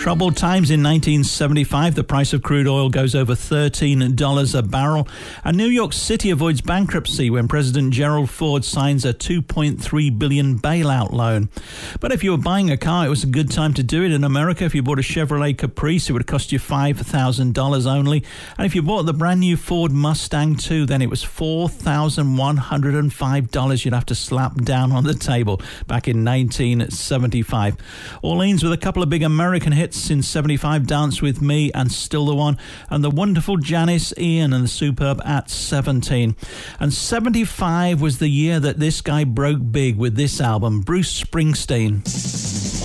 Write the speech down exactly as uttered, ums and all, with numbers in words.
Troubled times in nineteen seventy-five. The price of crude oil goes over thirteen dollars a barrel. And New York City avoids bankruptcy when President Gerald Ford signs a two point three billion dollars bailout loan. But if you were buying a car, it was a good time to do it. In America, if you bought a Chevrolet Caprice, it would cost you five thousand dollars only. And if you bought the brand new Ford Mustang too, then it was four thousand one hundred five dollars you'd have to slap down on the table back in nineteen seventy-five. Orleans with a couple of big American hits in seventy-five, Dance With Me and Still the One, and the wonderful Janis Ian and the superb At seventeen. And seventy-five was the year that this guy broke big with this album, Bruce Springsteen.